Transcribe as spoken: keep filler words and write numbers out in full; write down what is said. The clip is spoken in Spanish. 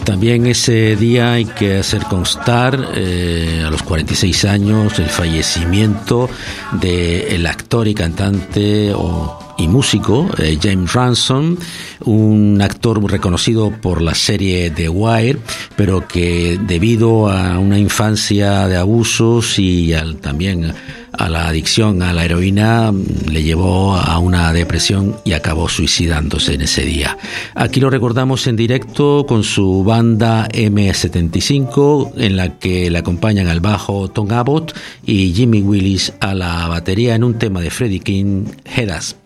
También ese día hay que hacer constar, eh, a los cuarenta y seis años, el fallecimiento del actor y cantante o y músico eh, James Ransome, un actor reconocido por la serie The Wire, pero que debido a una infancia de abusos y al, también a la adicción a la heroína le llevó a una depresión y acabó suicidándose en ese día. Aquí lo recordamos en directo con su banda eme setenta y cinco, en la que le acompañan al bajo Tom Abbott y Jimmy Willis a la batería en un tema de Freddie King, Head Up.